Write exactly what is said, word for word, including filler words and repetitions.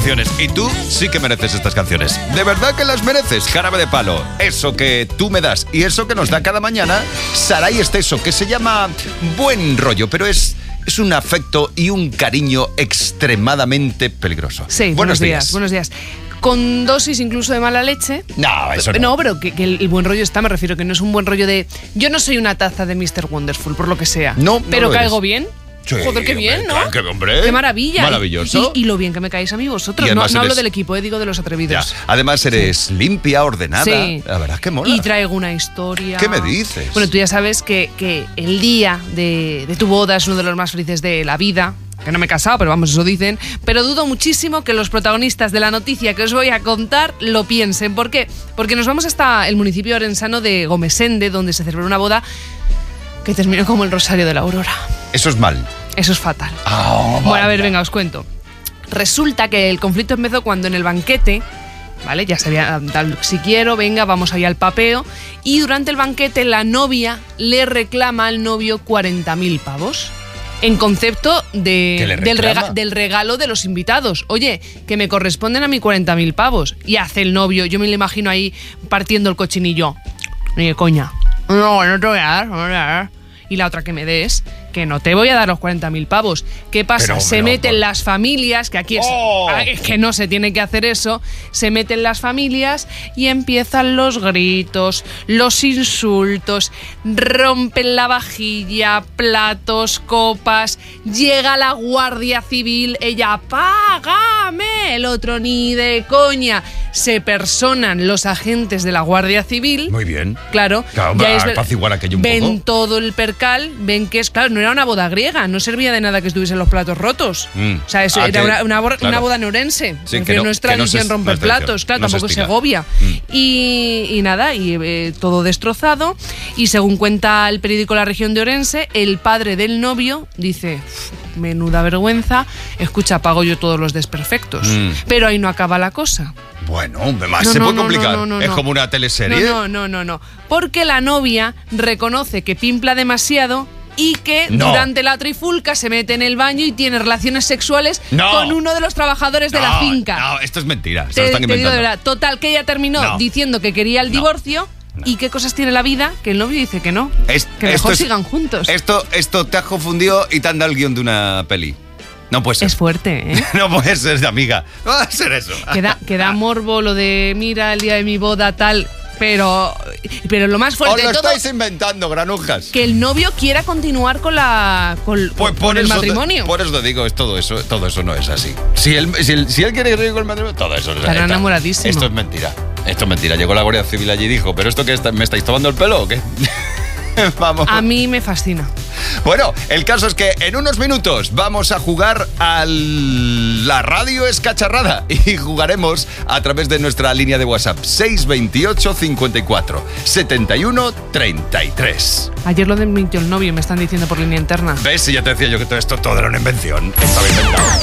canciones. Y tú sí que mereces estas canciones. De verdad que las mereces, Jarabe de Palo. Eso que tú me das y eso que nos da cada mañana Saray Esteso, que se llama Buen Rollo, pero es... Es un afecto y un cariño extremadamente peligroso. Sí, buenos, buenos días. días. Buenos días. Con dosis incluso de mala leche. No, eso no. No, pero que, que el, el buen rollo está, me refiero, que no es un buen rollo de... Yo no soy una taza de mister Wonderful, por lo que sea. No, no pero lo caigo eres. bien. Sí, Joder, qué bien, hombre, ¿no? claro, qué, hombre. Qué maravilla. Maravilloso. Y, y, y lo bien que me caéis a mí vosotros. No, no eres... hablo del equipo, eh, digo de los atrevidos. Ya. Además eres sí. limpia, ordenada. Sí. La verdad es que mola. Y traigo una historia. ¿Qué me dices? Bueno, tú ya sabes que, que el día de, de tu boda es uno de los más felices de la vida. Que no me he casado, pero vamos, eso dicen. Pero dudo muchísimo que los protagonistas de la noticia que os voy a contar lo piensen. ¿Por qué? Porque nos vamos hasta el municipio orensano de Gomesende, donde se celebró una boda que terminó como el Rosario de la Aurora. Eso es mal. Eso es fatal. Oh, bueno, a ver, venga, os cuento. Resulta que el conflicto empezó cuando en el banquete, ¿vale? Ya sabía, tal, si quiero, venga, vamos allá al papeo. Y durante el banquete la novia le reclama al novio cuarenta mil pavos. En concepto de, del, rega, del regalo de los invitados. Oye, que me corresponden a mí cuarenta mil pavos. Y hace el novio, yo me lo imagino ahí partiendo el cochinillo. Ni de coña. No, no te voy a dar, no te voy a dar. Y la otra, que me des, que no te voy a dar los cuarenta mil pavos. ¿Qué pasa? Pero, se pero, meten por... las familias, que aquí es, oh. es que no se tiene que hacer eso, se meten las familias y empiezan los gritos, los insultos, rompen la vajilla, platos, copas, llega la Guardia Civil, ella, ¡págame! El otro, ni de coña. Se personan los agentes de la Guardia Civil. Muy bien. Claro. Claro, ya es, apaciguar aquello un ven poco. todo el percal, ven que es, claro, no era una boda griega, no servía de nada que estuviesen los platos rotos. Mm. O sea, eso ah, era que, una, una, claro. una boda neurense. Sí, que no, no es tradición no se, romper no platos, claro, no tampoco se Segovia. Mm. Y, y nada, y eh, todo destrozado. Y según cuenta el periódico La Región de Orense, el padre del novio dice... menuda vergüenza, escucha, pago yo todos los desperfectos. Mm. Pero ahí no acaba la cosa. Bueno, más no, se no, puede no, complicar. No, no, no, es no. como una teleserie. No, no, no, no, no. Porque la novia reconoce que pimpla demasiado y que no. durante la trifulca se mete en el baño y tiene relaciones sexuales no. con uno de los trabajadores no, de la finca. No, esto es mentira. Se te, lo están te inventando. digo de verdad. Total, que ella terminó no. diciendo que quería el no. divorcio. No. ¿Y qué cosas tiene la vida? Que el novio dice que no. Es, que mejor es, sigan juntos. Esto, esto te has confundido y te han dado el guión de una peli. No puede ser. Es fuerte, ¿eh? No puede ser de amiga. No va a ser eso. Que da, que da morbo lo de, mira, el día de mi boda, tal... Pero, pero lo más fuerte de todo... Os lo todo, estáis inventando, granujas. Que el novio quiera continuar con la con, pues con por el eso matrimonio. Te, por eso te digo, es todo eso, todo eso no es así. Si él, si él, si él quiere seguir con el matrimonio, todo eso no es así. Estará enamoradísimo. Esto es mentira. Esto es mentira. Llegó la Guardia Civil allí y dijo, ¿pero esto qué está, me estáis tomando el pelo o qué? Vamos. A mí me fascina. Bueno, el caso es que en unos minutos vamos a jugar a la radio escacharrada y jugaremos a través de nuestra línea de WhatsApp seis veintiocho cincuenta y cuatro setenta y uno treinta y tres. Ayer lo de mintió el novio, me están diciendo por línea interna. ¿Ves? Si ya te decía yo que todo esto todo era una invención. Estaba inventado.